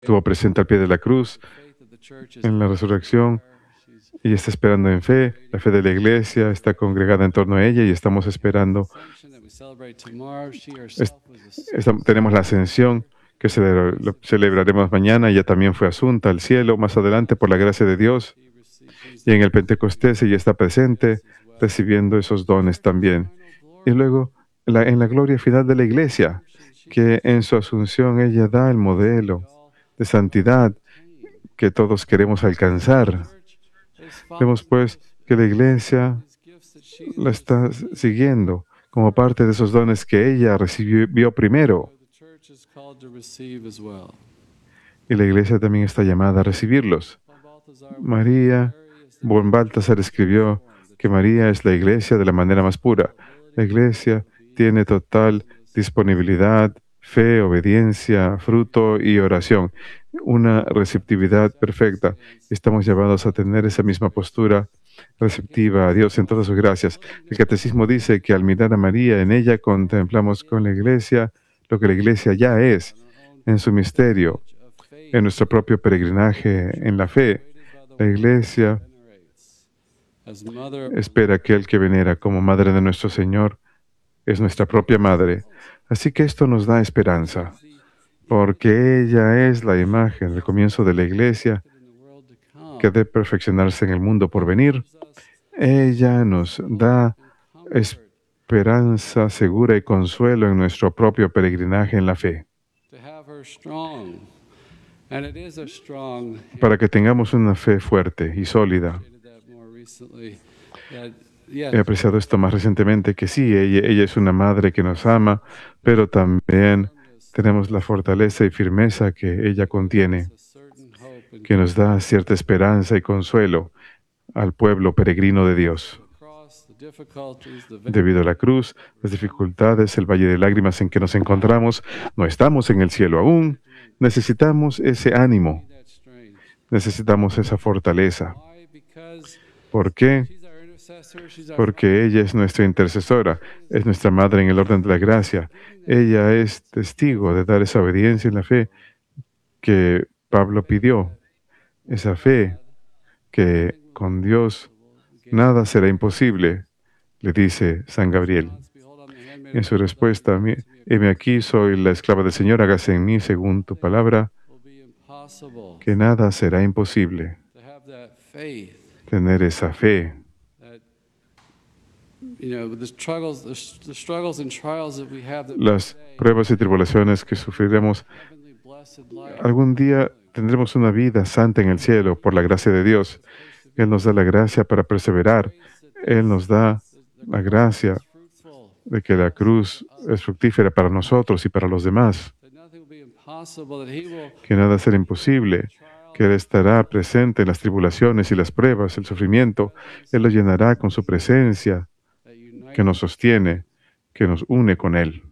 estuvo presente al pie de la cruz en la resurrección y está esperando en fe. La fe de la iglesia está congregada en torno a ella y estamos esperando. es- Tenemos la ascensión que celebraremos mañana. Ella también fue asunta al cielo más adelante por la gracia de Dios. Y en el Pentecostés ella está presente recibiendo esos dones también. Y luego, en la gloria final de la iglesia, que en su asunción ella da el modelo de santidad que todos queremos alcanzar. Vemos pues que la iglesia la está siguiendo como parte de esos dones que ella recibió primero. Y la iglesia también está llamada a recibirlos. María, Von Balthasar escribió que María es la iglesia de la manera más pura. La iglesia tiene total disponibilidad, fe, obediencia, fruto y oración. Una receptividad perfecta. Estamos llamados a tener esa misma postura receptiva a Dios en todas sus gracias. El catecismo dice que al mirar a María, en ella contemplamos con la iglesia lo que la iglesia ya es en su misterio, en nuestro propio peregrinaje en la fe. La iglesia espera que el que venera como madre de nuestro Señor es nuestra propia madre. Así que esto nos da esperanza, porque ella es la imagen del comienzo de la iglesia que debe perfeccionarse en el mundo por venir. Ella nos da esperanza segura y consuelo en nuestro propio peregrinaje en la fe, para que tengamos una fe fuerte y sólida. He apreciado esto más recientemente, que sí, ella es una madre que nos ama, pero también tenemos la fortaleza y firmeza que ella contiene, que nos da cierta esperanza y consuelo al pueblo peregrino de Dios. Debido a la cruz, las dificultades, el valle de lágrimas en que nos encontramos, no estamos en el cielo aún. Necesitamos ese ánimo, necesitamos esa fortaleza. ¿Por qué? Porque ella es nuestra intercesora, es nuestra madre en el orden de la gracia. Ella es testigo de dar esa obediencia en la fe que Pablo pidió, esa fe que con Dios nada será imposible, le dice San Gabriel. En su respuesta, heme aquí, soy la esclava del Señor, hágase en mí según tu palabra, que nada será imposible. Tener esa fe. Las pruebas y tribulaciones que sufriremos, algún día tendremos una vida santa en el cielo por la gracia de Dios. Él nos da la gracia para perseverar. Él nos da la gracia de que la cruz es fructífera para nosotros y para los demás. Que nada será imposible, que Él estará presente en las tribulaciones y las pruebas, el sufrimiento. Él lo llenará con su presencia, que nos sostiene, que nos une con Él.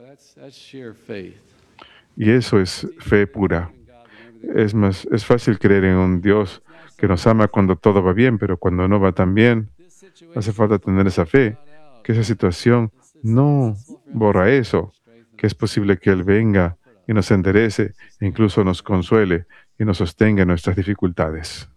Y eso es fe pura. Es fácil creer en un Dios que nos ama cuando todo va bien, pero cuando no va tan bien, hace falta tener esa fe, que esa situación no borra eso, que es posible que Él venga y nos enderece, e incluso nos consuele y nos sostenga en nuestras dificultades.